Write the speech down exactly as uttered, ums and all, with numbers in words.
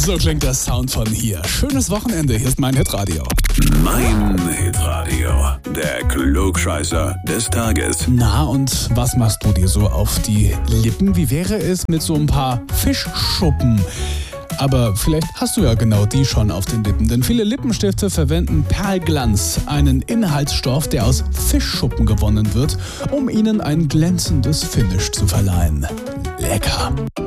So klingt der Sound von hier. Schönes Wochenende, hier ist mein Hitradio. Mein Hitradio, der Klugscheißer des Tages. Na, und was machst du dir so auf die Lippen? Wie wäre es mit so ein paar Fischschuppen? Aber vielleicht hast du ja genau die schon auf den Lippen, denn viele Lippenstifte verwenden Perlglanz, einen Inhaltsstoff, der aus Fischschuppen gewonnen wird, um ihnen ein glänzendes Finish zu verleihen. Lecker!